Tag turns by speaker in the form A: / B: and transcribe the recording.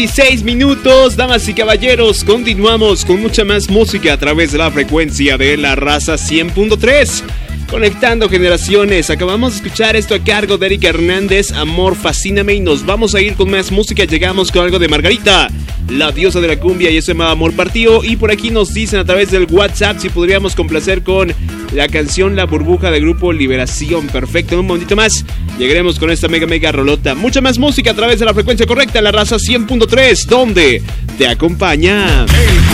A: 16 minutos, damas y caballeros, continuamos con mucha más música a través de la frecuencia de La Raza 100.3. Conectando generaciones, acabamos de escuchar esto a cargo de Erika Hernández, Amor, Fascíname, y nos vamos a ir con más música. Llegamos con algo de Margarita, la diosa de la cumbia, y eso se llama Amor Partido. Y por aquí nos dicen a través del WhatsApp si podríamos complacer con la canción La Burbuja del grupo Liberación. Perfecto, en un momentito más llegaremos con esta mega rolota. Mucha más música a través de la frecuencia correcta, La Raza 100.3, donde te acompaña